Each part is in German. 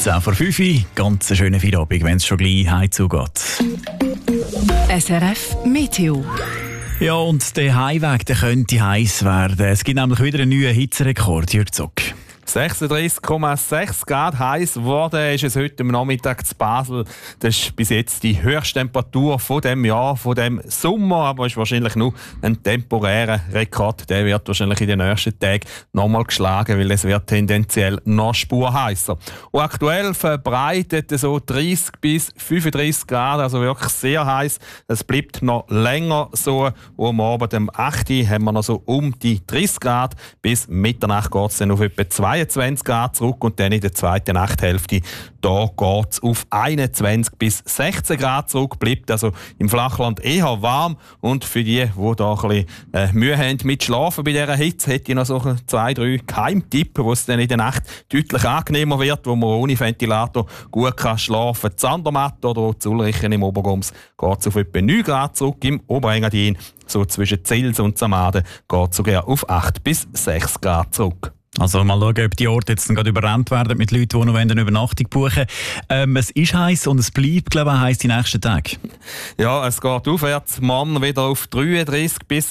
10 vor 5 Uhr, ganz einen schönen Feierabend, wenn es schon gleich heim zugeht. SRF Meteo. Ja, und der Heimweg der könnte heiß werden. Es gibt nämlich wieder einen neuen Hitzerekord, Jürg Zock. 36,6 Grad heiß geworden ist es heute am Nachmittag zu Basel. Das ist bis jetzt die höchste Temperatur von dem Jahr, von dem Sommer. Aber es ist wahrscheinlich nur ein temporärer Rekord. Der wird wahrscheinlich in den nächsten Tagen nochmal geschlagen, weil es wird tendenziell noch spurheißer. Und aktuell verbreitet so 30 bis 35 Grad, also wirklich sehr heiß. Es bleibt noch länger so. Und am Abend, am 8. haben wir noch so um die 30 Grad. Bis Mitternacht geht es dann auf etwa 22 Grad zurück und dann in der zweiten Nachthälfte da geht es auf 21 bis 16 Grad zurück. Bleibt also im Flachland eher warm und für die da ein bisschen Mühe haben mit Schlafen bei dieser Hitze, hätte ich noch so 2-3 Geheimtipps, wo es dann in der Nacht deutlich angenehmer wird, wo man ohne Ventilator gut kann schlafen kann. Zandermatt oder Zulrichen im Obergums geht es auf etwa 9 Grad zurück, im Oberengadin so zwischen Zils und Samaden geht es sogar auf 8 bis 6 Grad zurück. Also mal schauen, ob die Orte jetzt gerade überrannt werden mit Leuten, die noch eine Übernachtung buchen wollen. Es ist heiß und es bleibt, glaube ich, heiß die nächsten Tage. Ja, es geht aufwärts. Morgen wieder auf 33 bis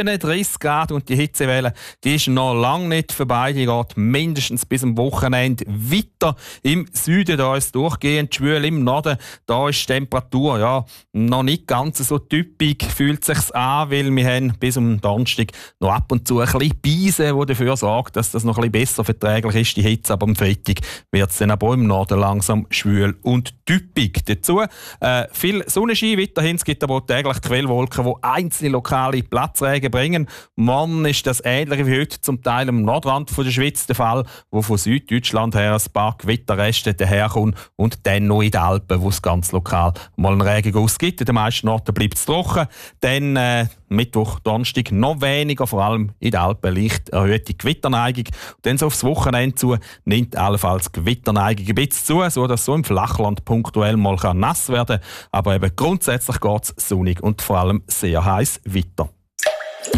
37 Grad und die Hitzewelle, die ist noch lange nicht vorbei. Die geht mindestens bis am Wochenende weiter. Im Süden da ist es durchgehend schwül, im Norden da ist die Temperatur ja noch nicht ganz so typisch, fühlt es sich an, weil wir haben bis am Donnerstag noch ab und zu ein bisschen Beise, die dafür sorgt, dass das noch ein bisschen besser verträglich ist, die Hitze. Aber am Freitag wird es dann aber im Norden langsam schwül und typisch. Dazu viel Sonnenschein weiterhin. Es gibt aber auch täglich Quellwolken, die einzelne lokale Platzregen bringen. Morgen ist das ähnlich wie heute zum Teil am Nordrand der Schweiz der Fall, wo von Süddeutschland her ein paar Gewitterreste daherkommen und dann noch in den Alpen, wo es ganz lokal mal einen Regenguss gibt. In den meisten Orten bleibt es trocken. Dann Mittwoch, Donnerstag noch weniger, vor allem in den Alpen leicht erhöhte Gewitterneigung. Und dann so aufs Wochenende zu nimmt allenfalls Gewitterneigung ein bisschen zu, sodass so im Flachland punktuell mal nass werden kann. Aber eben grundsätzlich geht es sonnig und vor allem sehr heiß weiter.